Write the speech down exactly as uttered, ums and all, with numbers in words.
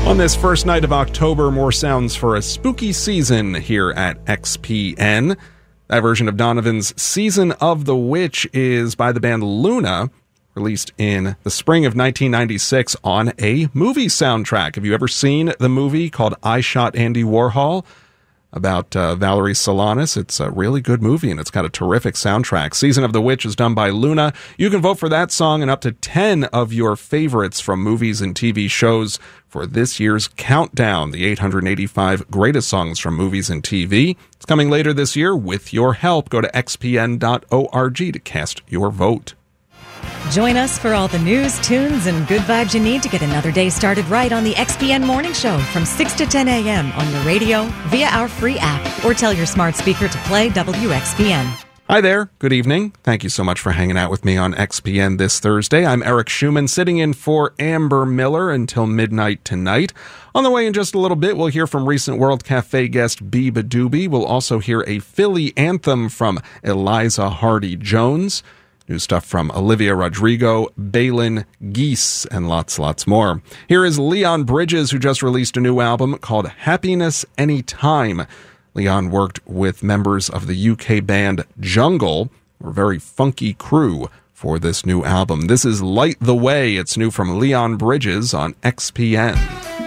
On this first night of October, more sounds for a spooky season here at X P N. That version of Donovan's Season of the Witch is by the band Luna, released in the spring of nineteen ninety-six on a movie soundtrack. Have you ever seen the movie called I Shot Andy Warhol? About uh, Valerie Solanas. It's a really good movie, and it's got a terrific soundtrack. Season of the Witch is done by Luna. You can vote for that song and up to ten of your favorites from movies and T V shows for this year's Countdown, the eight hundred eighty-five greatest songs from movies and T V. It's coming later this year. With your help, go to x p n dot org to cast your vote. Join us for all the news, tunes, and good vibes you need to get another day started right on the X P N Morning Show from six to ten a.m. on your radio, via our free app, or tell your smart speaker to play W X P N. Hi there. Good evening. Thank you so much for hanging out with me on X P N this Thursday. I'm Eric Schumann, sitting in for Amber Miller until midnight tonight. On the way in just a little bit, we'll hear from recent World Cafe guest Biba Doobie. We'll also hear a Philly anthem from Eliza Hardy-Jones. New stuff from Olivia Rodrigo, Balin Geese, and lots, lots more. Here is Leon Bridges, who just released a new album called Happiness Anytime. Leon worked with members of the U K band Jungle, a very funky crew, for this new album. This is Light the Way. It's new from Leon Bridges on X P N.